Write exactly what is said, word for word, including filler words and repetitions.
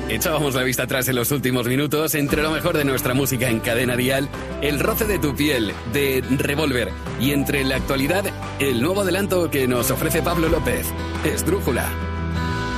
Echábamos la vista atrás en los últimos minutos entre lo mejor de nuestra música en Cadena Dial, El roce de tu piel, de Revolver, y entre la actualidad, el nuevo adelanto que nos ofrece Pablo López, Esdrújula.